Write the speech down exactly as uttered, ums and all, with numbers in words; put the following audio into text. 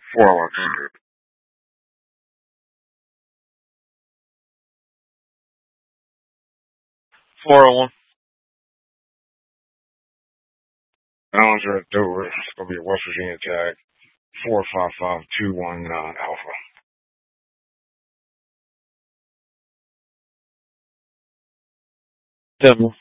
four one hundred. four oh one. Ballinger at Dover. It's going to be a West Virginia tag. four five five two one nine Alpha. Devil.